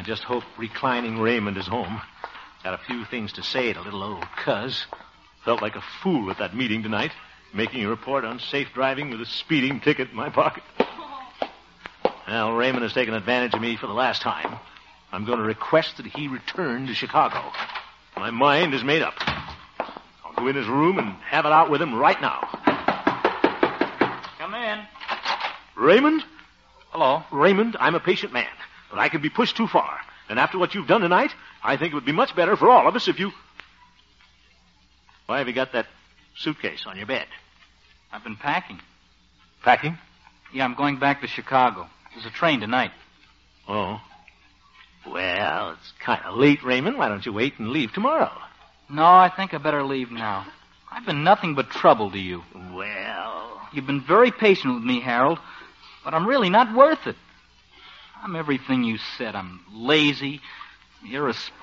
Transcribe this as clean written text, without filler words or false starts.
just hope reclining Raymond is home. Got a few things to say to little old Cuz. Felt like a fool at that meeting tonight, making a report on safe driving with a speeding ticket in my pocket. Well, Raymond has taken advantage of me for the last time. I'm going to request that he return to Chicago. My mind is made up. I'll go in his room and have it out with him right now. Come in. Raymond? Hello. Raymond, I'm a patient man, but I could be pushed too far. And after what you've done tonight, I think it would be much better for all of us if you... Why have you got that suitcase on your bed? I've been packing. Packing? Yeah, I'm going back to Chicago. There's a train tonight. Oh. Well, it's kind of late, Raymond. Why don't you wait and leave tomorrow? No, I think I better leave now. I've been nothing but trouble to you. Well... You've been very patient with me, Harold, but I'm really not worth it. I'm everything you said. I'm lazy, irresponsible.